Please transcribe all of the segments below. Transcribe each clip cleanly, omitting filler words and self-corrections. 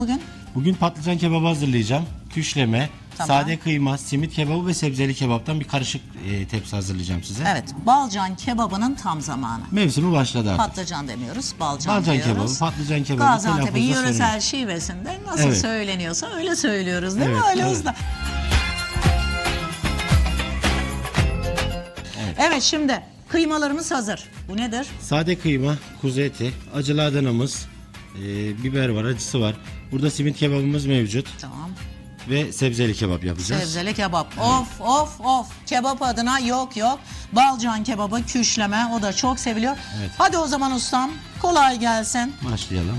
Bugün? Bugün patlıcan kebabı hazırlayacağım. Küşleme, Tamam. sade kıyma, simit kebabı ve sebzeli kebaptan bir karışık tepsi hazırlayacağım size. Evet, balcan kebabının tam zamanı. Mevsimi başladı artık. Patlıcan demiyoruz, balcan Balcan diyoruz. kebabı, patlıcan kebabı. Gaziantep'in telaffuzda sorun yöresel yok. şivesinde nasıl Evet. söyleniyorsa öyle söylüyoruz değil mi Evet, Ali evet. Usta? Evet, şimdi kıymalarımız hazır. Bu nedir? Sade kıyma, kuzu eti, acılı Adana'mız, biber var, acısı var. Burada simit kebabımız mevcut Tamam. ve sebzeli kebap yapacağız. Sebzeli kebap. Of of of. Kebap adına yok. Balcan kebabı, küşleme, o da çok seviliyor. Evet. Hadi o zaman ustam, kolay gelsin. Başlayalım.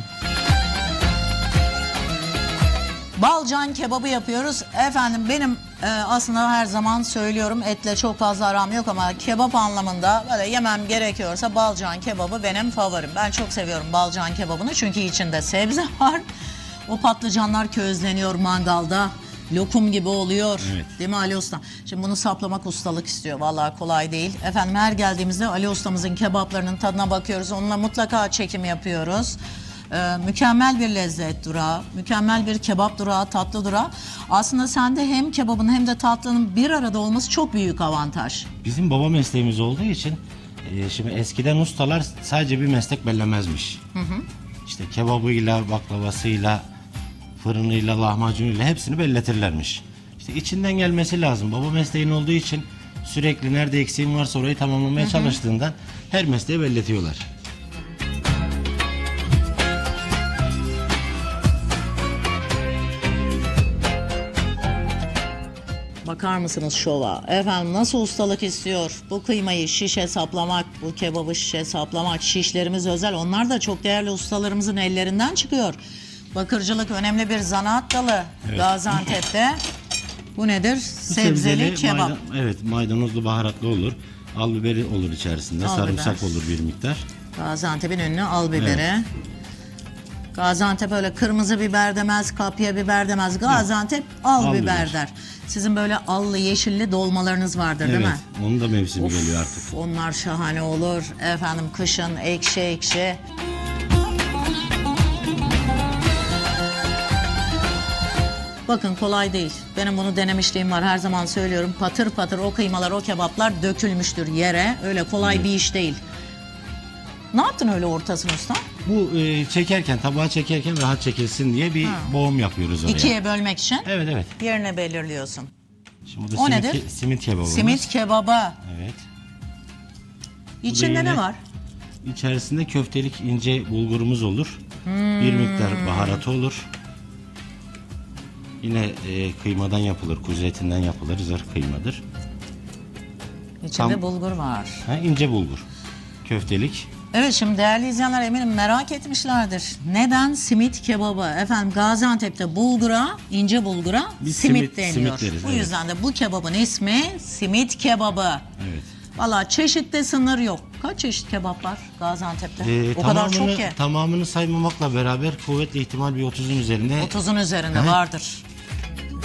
Balcan kebabı yapıyoruz. Efendim benim aslında her zaman söylüyorum, etle çok fazla aram yok ama kebap anlamında böyle yemem gerekiyorsa balcan kebabı benim favorim. Ben çok seviyorum balcan kebabını çünkü içinde sebze var. O patlıcanlar közleniyor mangalda. Lokum gibi oluyor. Evet. Değil mi Ali Usta? Şimdi bunu saplamak ustalık istiyor. Vallahi kolay değil. Efendim her geldiğimizde Ali Ustamızın kebaplarının tadına bakıyoruz. Onunla mutlaka çekim yapıyoruz. Mükemmel bir lezzet durağı, mükemmel bir kebap durağı, tatlı durağı. Aslında sende hem kebabın hem de tatlının bir arada olması çok büyük avantaj. Bizim baba mesleğimiz olduğu için şimdi eskiden ustalar sadece bir meslek bellemezmiş. İşte kebabıyla, baklavasıyla, fırınıyla, lahmacunuyla hepsini belletirlermiş. İşte içinden gelmesi lazım. Baba mesleğin olduğu için sürekli nerede eksiğin varsa orayı tamamlamaya çalıştığından her mesleği belletiyorlar. Bakar mısınız şova? Efendim nasıl ustalık istiyor? Bu kıymayı şişe saplamak, bu kebabı şişe saplamak, şişlerimiz özel. Onlar da çok değerli ustalarımızın ellerinden çıkıyor. Bakırcılık önemli bir zanaat dalı Gaziantep'te. Bu nedir? Sebzeli kebap. Evet, maydanozlu baharatlı olur. Al biberi olur içerisinde. Al Sarımsak biber. olur bir miktar. Gaziantep'in ünlü al biberi. Gaziantep öyle kırmızı biber demez, kapya biber demez. Gaziantep al Al biber biber. der. Sizin böyle allı yeşilli dolmalarınız vardır değil mi? Onun da mevsimi geliyor artık. Onlar şahane olur. Efendim kışın ekşi ekşi. Bakın kolay değil. Benim bunu denemişliğim var. Her zaman söylüyorum. Patır patır o kıymalar, o kebaplar dökülmüştür yere. Öyle kolay bir iş değil. Ne yaptın öyle ortasını usta? Bu çekerken, tabağa çekerken rahat çekilsin diye bir boğum yapıyoruz oraya. İkiye bölmek için Evet. yerini belirliyorsun. Şimdi bu O simit, nedir? simit kebabımız. Simit kebaba. Evet. İçinde ne yine- var? İçerisinde köftelik ince bulgurumuz olur. Bir miktar baharatı olur. Yine kıymadan yapılır, kuzu etinden yapılır, zırh kıymadır. İçinde Tam- bulgur var. İnce bulgur. Köftelik. Evet, şimdi değerli izleyenler eminim merak etmişlerdir. Neden simit kebabı? Efendim Gaziantep'te bulgura, ince bulgura Biz simit simit- deniyor. simit deriz, Bu evet. yüzden de bu kebabın ismi simit kebabı. Evet. Valla çeşitte sınır yok. Kaç çeşit kebap var Gaziantep'te? O kadar çok ki. Tamamını saymamakla beraber kuvvetle ihtimal bir 30'un üzerinde 30'un üzerinde vardır.